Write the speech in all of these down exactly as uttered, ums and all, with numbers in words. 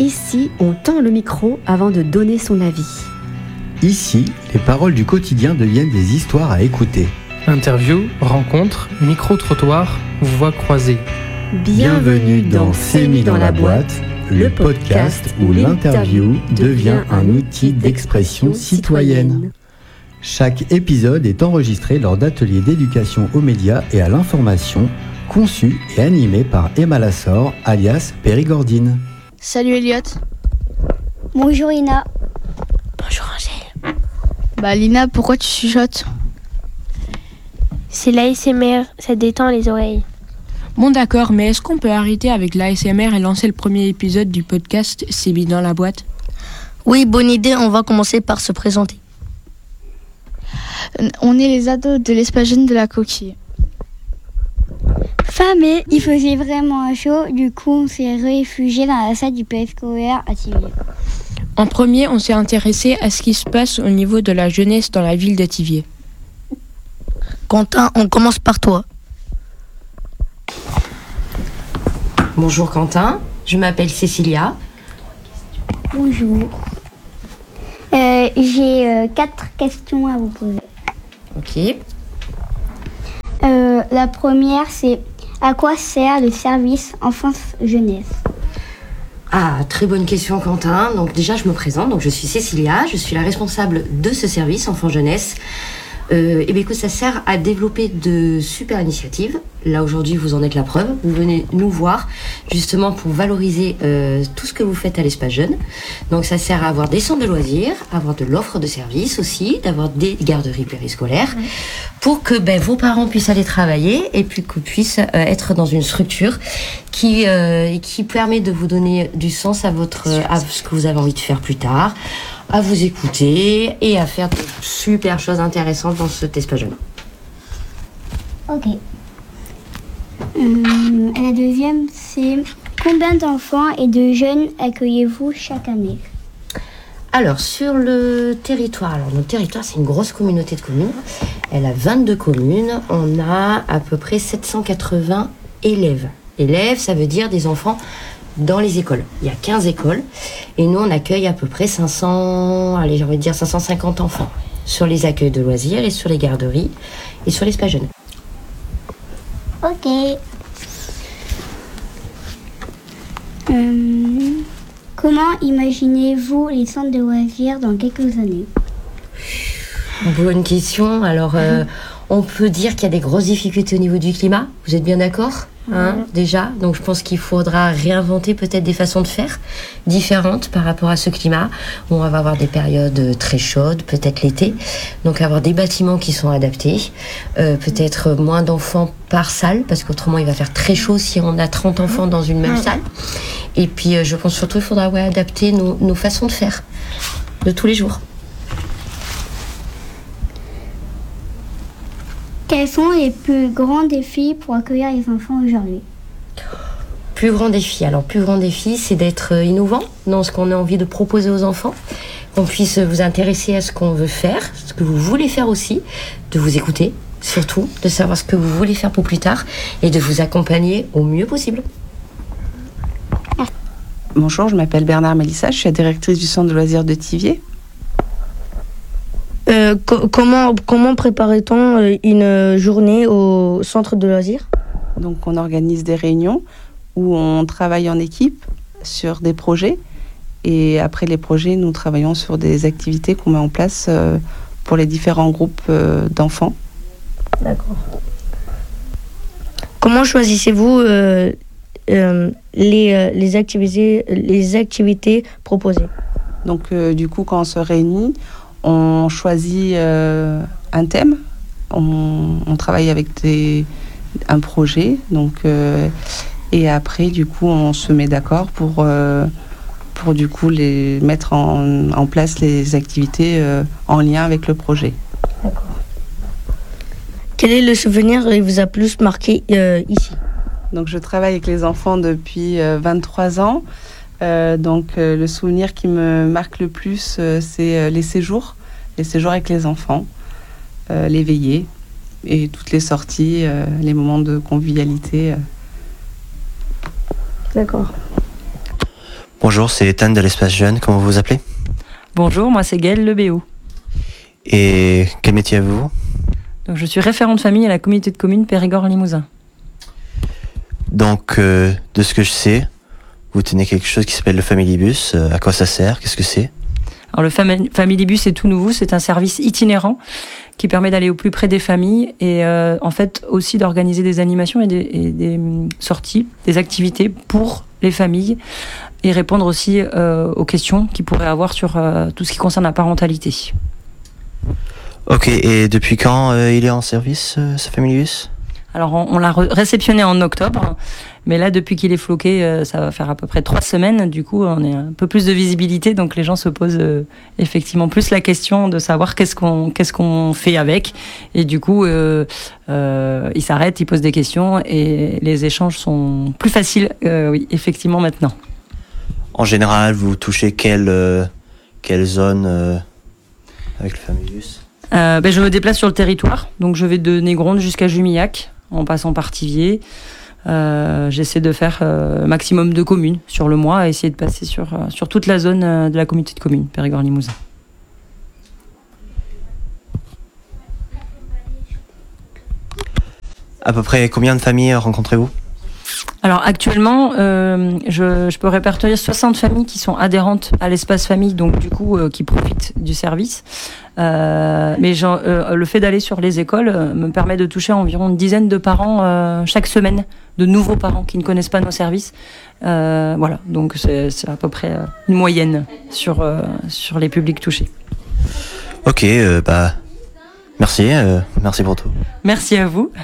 Ici, on tend le micro avant de donner son avis. Ici, les paroles du quotidien deviennent des histoires à écouter. Interview, rencontres, micro-trottoir, voix croisées. Bienvenue dans C'est mis dans la boîte, le podcast où l'interview devient un outil d'expression citoyenne. Chaque épisode est enregistré lors d'ateliers d'éducation aux médias et à l'information, conçus et animés par Emma Lassor, alias Périgordine. Salut Elliot. Bonjour Ina. Bonjour Angèle. Bah Lina, pourquoi tu chuchotes ? C'est l'A S M R, ça détend les oreilles. Bon d'accord, mais est-ce qu'on peut arrêter avec l'A S M R et lancer le premier épisode du podcast C'est mis dans la boîte ? Oui, bonne idée, on va commencer par se présenter. On est les ados de l'espace jeune de la Coquille. Famé, il faisait vraiment chaud, du coup on s'est réfugié dans la salle du périscolaire à Thiviers. En premier, on s'est intéressé à ce qui se passe au niveau de la jeunesse dans la ville de Thiviers. Quentin, on commence par toi. Bonjour Quentin, je m'appelle Cécilia. Bonjour. Euh, j'ai euh, quatre questions à vous poser. Ok. Euh, la première, c'est à quoi sert le service enfance-jeunesse ? Ah, très bonne question Quentin. Donc déjà, je me présente. Donc je suis Cécilia, je suis la responsable de ce service enfant-jeunesse. Euh, et bien écoute, ça sert à développer de super initiatives. Là aujourd'hui, vous en êtes la preuve. Vous venez nous voir justement pour valoriser euh, tout ce que vous faites à l'espace jeune. Donc ça sert à avoir des centres de loisirs, à avoir de l'offre de services aussi, d'avoir des garderies périscolaires, mmh. pour que ben, vos parents puissent aller travailler et puis que puissent euh, être dans une structure qui euh, qui permet de vous donner du sens à votre à ce que vous avez envie de faire plus tard, à vous écouter et à faire de super choses intéressantes dans cet espace jeune. Ok. Hum, la deuxième, c'est combien d'enfants et de jeunes accueillez-vous chaque année ? Alors, sur le territoire, alors notre territoire, c'est une grosse communauté de communes. Elle a vingt-deux communes. On a à peu près sept cent quatre-vingts élèves. Élèves, ça veut dire des enfants dans les écoles. Il y a quinze écoles et nous on accueille à peu près cinq cents, allez j'ai envie de dire cinq cent cinquante enfants sur les accueils de loisirs et sur les garderies et sur l'espace jeune. Ok. Hum, comment imaginez-vous les centres de loisirs dans quelques années ? Bonne question. Alors euh, on peut dire qu'il y a des grosses difficultés au niveau du climat. Vous êtes bien d'accord ? Hein, ouais. Déjà, donc je pense qu'il faudra réinventer peut-être des façons de faire différentes par rapport à ce climat où on va avoir des périodes très chaudes, peut-être l'été, donc avoir des bâtiments qui sont adaptés, euh, peut-être moins d'enfants par salle parce qu'autrement il va faire très chaud si on a trente enfants dans une même salle, et puis euh, je pense surtout qu'il faudra ouais, adapter nos, nos façons de faire de tous les jours. Quels sont les plus grands défis pour accueillir les enfants aujourd'hui ? Plus grand défi, alors plus grand défi, c'est d'être innovant dans ce qu'on a envie de proposer aux enfants, qu'on puisse vous intéresser à ce qu'on veut faire, ce que vous voulez faire aussi, de vous écouter, surtout, de savoir ce que vous voulez faire pour plus tard et de vous accompagner au mieux possible. Bonjour, je m'appelle Bernard Mélissa, je suis la directrice du centre de loisirs de Thiviers. Euh, co- comment, comment préparait-on une journée au centre de loisirs ? Donc on organise des réunions où on travaille en équipe sur des projets et après les projets, nous travaillons sur des activités qu'on met en place euh, pour les différents groupes euh, d'enfants. D'accord. Comment choisissez-vous euh, euh, les, euh, les, activités, les activités proposées ? Donc euh, du coup, quand on se réunit, on choisit euh, un thème, on, on travaille avec des, un projet, donc, euh, et après, du coup, on se met d'accord pour, euh, pour du coup, les, mettre en, en place les activités euh, en lien avec le projet. D'accord. Quel est le souvenir qui vous a plus marqué euh, ici ? Donc, je travaille avec les enfants depuis euh, vingt-trois ans. Euh, donc euh, le souvenir qui me marque le plus, euh, c'est euh, les séjours, les séjours avec les enfants, euh, les veillées et toutes les sorties, euh, les moments de convivialité. Euh. D'accord. Bonjour, c'est Ethan de l'Espace Jeune. Comment vous vous appelez? Bonjour, moi c'est Gaëlle Le B O. Et quel métier avez-vous? Donc, je suis référente famille à la communauté de communes Périgord-Limousin. Donc, euh, de ce que je sais, vous tenez quelque chose qui s'appelle le Familybus. Euh, à quoi ça sert? Qu'est-ce que c'est? Alors, le Fam- Familybus est tout nouveau. C'est un service itinérant qui permet d'aller au plus près des familles et euh, en fait aussi d'organiser des animations et des, et des sorties, des activités pour les familles et répondre aussi euh, aux questions qu'ils pourraient avoir sur euh, tout ce qui concerne la parentalité. Ok, et depuis quand euh, il est en service, euh, ce Familybus? Alors, on, on l'a re- réceptionné en octobre, mais là, depuis qu'il est floqué, euh, ça va faire à peu près trois semaines. Du coup, on a un peu plus de visibilité, donc les gens se posent euh, effectivement plus la question de savoir qu'est-ce qu'on qu'est-ce qu'on fait avec. Et du coup, euh, euh, ils s'arrêtent, ils posent des questions, et les échanges sont plus faciles, euh, oui, effectivement, maintenant. En général, vous touchez quelle, euh, quelle zone euh, avec le Familybus? Euh, ben, je me déplace sur le territoire, donc je vais de Négronde jusqu'à Jumillac, en passant par Thiviers. Euh, j'essaie de faire euh, maximum de communes sur le mois, et essayer de passer sur, euh, sur toute la zone euh, de la communauté de communes Périgord-Limousin. À peu près combien de familles rencontrez-vous? Alors actuellement, euh, je, je peux répertorier soixante familles qui sont adhérentes à l'espace famille, donc du coup euh, qui profitent du service. Euh, mais genre, euh, le fait d'aller sur les écoles euh, me permet de toucher environ une dizaine de parents euh, chaque semaine, de nouveaux parents qui ne connaissent pas nos services. Euh, voilà, donc c'est, c'est à peu près euh, une moyenne sur, euh, sur les publics touchés. Ok, euh, bah merci, euh, merci pour tout. Merci à vous.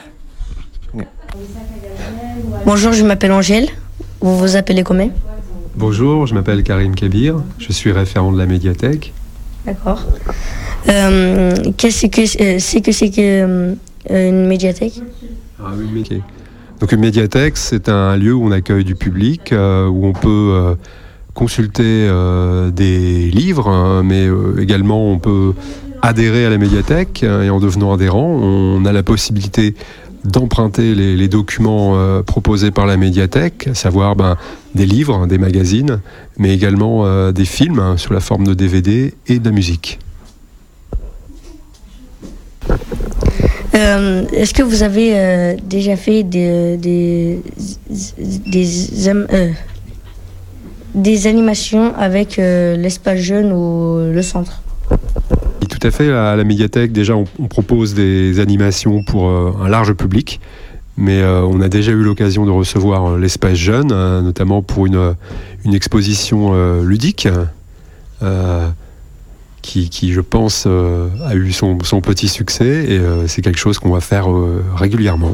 Bonjour, je m'appelle Angèle. Vous vous appelez comment? Bonjour, je m'appelle Karim Kabir. Je suis référent de la médiathèque. D'accord. Euh, qu'est-ce que euh, c'est que c'est que euh, une médiathèque? Ah, oui, mais... okay. Donc une médiathèque, c'est un lieu où on accueille du public, euh, où on peut euh, consulter euh, des livres, hein, mais euh, également on peut adhérer à la médiathèque, hein, et en devenant adhérent, on a la possibilité d'emprunter les, les documents euh, proposés par la médiathèque, à savoir ben, des livres, des magazines, mais également euh, des films, hein, sous la forme de D V D et de la musique. Euh, est-ce que vous avez euh, déjà fait des, des, des, euh, des animations avec euh, l'espace jeune ou le centre? Tout à fait, à la médiathèque, déjà, on, on propose des animations pour euh, un large public, mais euh, on a déjà eu l'occasion de recevoir euh, l'espace jeune, euh, notamment pour une, une exposition euh, ludique, euh, qui, qui, je pense, euh, a eu son, son petit succès, et euh, c'est quelque chose qu'on va faire euh, régulièrement.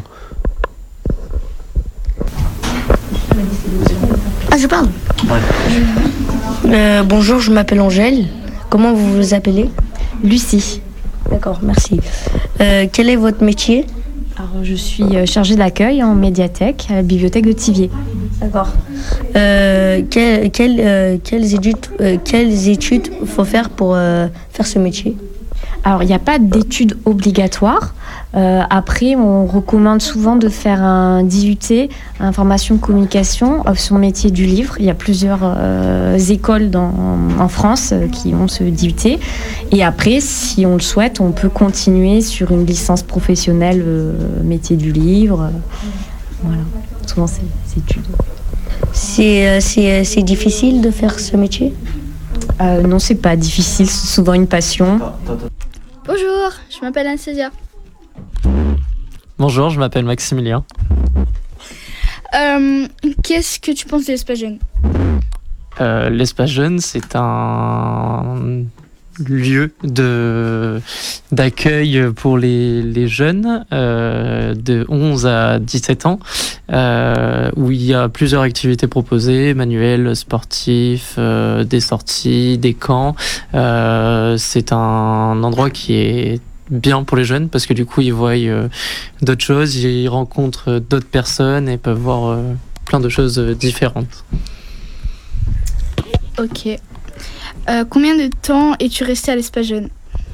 Ah, je parle. Ouais. Euh, bonjour, je m'appelle Angèle. Comment vous vous appelez? Lucie. D'accord, merci. Euh, quel est votre métier? Alors, je suis chargée d'accueil en médiathèque à la bibliothèque de Thiviers. D'accord. Euh, quel, quel, euh, quelles études euh, quelles études faut faire pour euh, faire ce métier? Alors, il n'y a pas d'études obligatoires. Euh, après, on recommande souvent de faire un D U T, information communication, option métier du livre. Il y a plusieurs euh, écoles dans, en France euh, qui ont ce D U T. Et après, si on le souhaite, on peut continuer sur une licence professionnelle euh, métier du livre. Voilà, souvent c'est ces études. C'est, euh, c'est, c'est difficile de faire ce métier? euh, Non, c'est pas difficile, c'est souvent une passion. Bonjour, je m'appelle Anne-Césia. Bonjour, je m'appelle Maximilien. Euh, qu'est-ce que tu penses de l'espace jeune? euh, L'espace jeune, c'est un lieu de, d'accueil pour les, les jeunes euh, de onze à dix-sept ans, euh, où il y a plusieurs activités proposées, manuels, sportifs, euh, des sorties, des camps. Euh, c'est un endroit qui est bien pour les jeunes parce que du coup ils voient euh, d'autres choses, ils rencontrent d'autres personnes et peuvent voir euh, plein de choses différentes. Ok. Euh, combien de temps es-tu resté à l'espace jeune?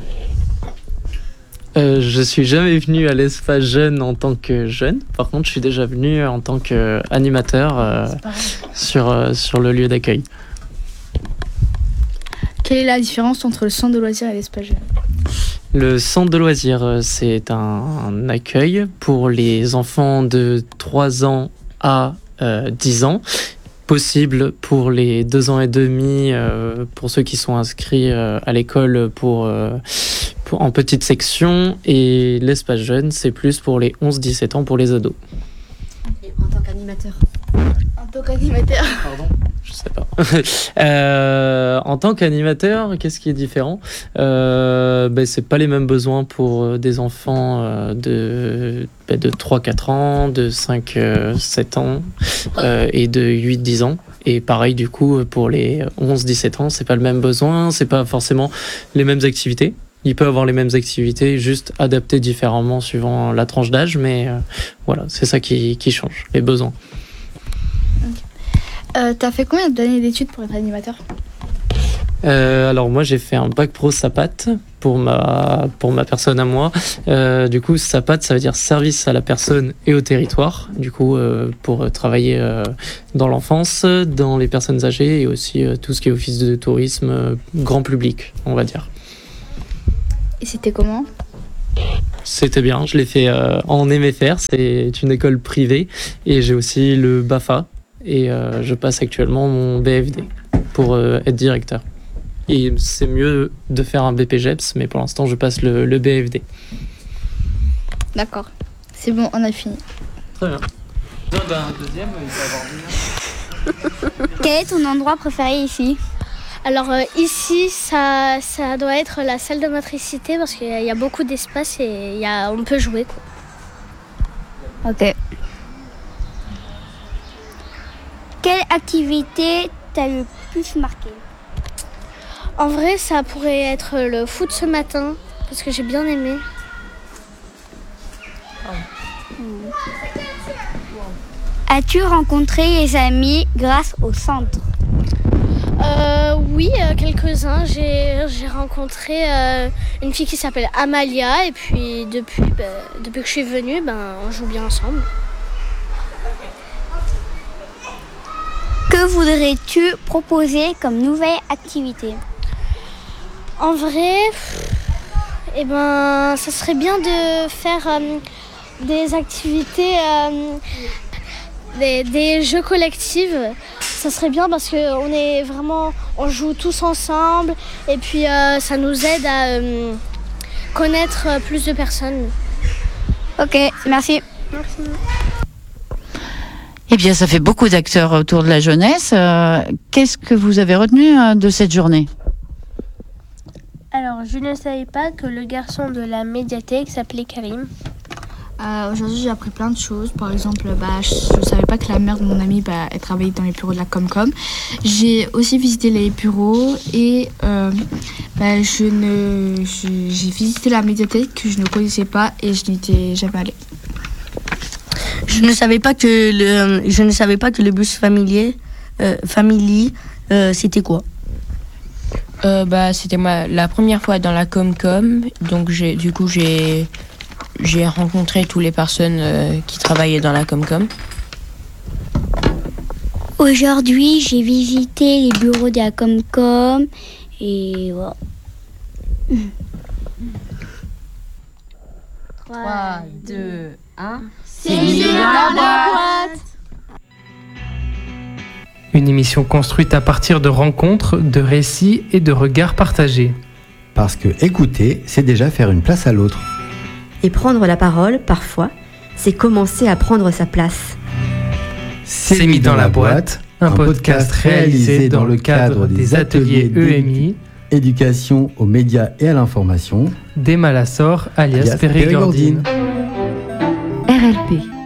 euh, Je suis jamais venu à l'espace jeune en tant que jeune. Par contre, je suis déjà venu en tant qu'animateur euh, sur, euh, sur le lieu d'accueil. Quelle est la différence entre le centre de loisirs et l'espace jeune ? Le centre de loisirs, c'est un accueil pour les enfants de trois ans à euh, dix ans, possible pour les deux ans et demi, euh, pour ceux qui sont inscrits euh, à l'école pour, euh, pour, en petite section, et l'espace jeune, c'est plus pour les onze dix-sept ans, pour les ados. Et en tant qu'animateur En tant qu'animateur. Pardon ? Je sais pas. euh, en tant qu'animateur, qu'est-ce qui est différent ? euh, ben, c'est pas les mêmes besoins pour des enfants euh, de, ben, de trois quatre ans, de cinq sept ans euh, et de huit dix ans. Et pareil, du coup, pour les onze dix-sept ans, c'est pas le même besoin, c'est pas forcément les mêmes activités. Il peut avoir les mêmes activités, juste adaptées différemment suivant la tranche d'âge, mais euh, voilà, c'est ça qui, qui change, les besoins. Euh, t'as fait combien d'années d'études pour être animateur ? Euh, alors moi j'ai fait un bac pro SAPAT pour ma, pour ma personne à moi. Euh, du coup SAPAT ça veut dire service à la personne et au territoire. Du coup euh, pour travailler euh, dans l'enfance, dans les personnes âgées et aussi euh, tout ce qui est office de tourisme euh, grand public on va dire. Et c'était comment ? C'était bien, je l'ai fait euh, en M F R, c'est une école privée et j'ai aussi le BAFA et euh, je passe actuellement mon B F D pour euh, être directeur. Et c'est mieux de faire un B P G E P S, mais pour l'instant, je passe le, le B F D. D'accord. C'est bon, on a fini. Très bien. Non, ben, un deuxième, il peut avoir bien. Quel est ton endroit préféré ici ? Alors euh, ici, ça, ça doit être la salle de motricité parce qu'il y a beaucoup d'espace et il y a, on peut jouer, quoi. Ok. Quelle activité t'a le plus marqué ? En vrai, ça pourrait être le foot ce matin, parce que j'ai bien aimé. Oh. As-tu rencontré les amis grâce au centre ? euh, Oui, euh, quelques-uns. J'ai, j'ai rencontré euh, une fille qui s'appelle Amalia, et puis depuis, bah, depuis que je suis venue, ben, on joue bien ensemble. Que voudrais-tu proposer comme nouvelle activité ? En vrai, eh ben, ça serait bien de faire euh, des activités, euh, des, des jeux collectifs. Ça serait bien parce qu'on est vraiment, on joue tous ensemble et puis euh, ça nous aide à euh, connaître plus de personnes. Ok, merci. Merci. Eh bien, ça fait beaucoup d'acteurs autour de la jeunesse. Euh, qu'est-ce que vous avez retenu euh, de cette journée ? Alors, je ne savais pas que le garçon de la médiathèque s'appelait Karim. Euh, aujourd'hui, j'ai appris plein de choses. Par exemple, bah, je ne savais pas que la mère de mon ami, bah, elle travaillait dans les bureaux de la Comcom. J'ai aussi visité les bureaux et euh, bah, je ne, je, j'ai visité la médiathèque que je ne connaissais pas et je n'y étais jamais allée. Je ne savais pas que le, je ne savais pas que le bus familier, euh, family, euh, c'était quoi ? Euh, bah, c'était ma, la première fois dans la Comcom, donc j'ai, du coup j'ai, j'ai rencontré toutes les personnes euh, qui travaillaient dans la Comcom. Aujourd'hui, j'ai visité les bureaux de la Comcom et voilà. trois, deux, un... C'est mis dans la boîte. Une émission construite à partir de rencontres, de récits et de regards partagés. Parce que écouter, c'est déjà faire une place à l'autre. Et prendre la parole, parfois, c'est commencer à prendre sa place. C'est mis dans la boîte, un podcast réalisé dans le cadre des ateliers E M I, éducation aux médias et à l'information, d'Emma Lassor, alias, alias Périgordine. R L P.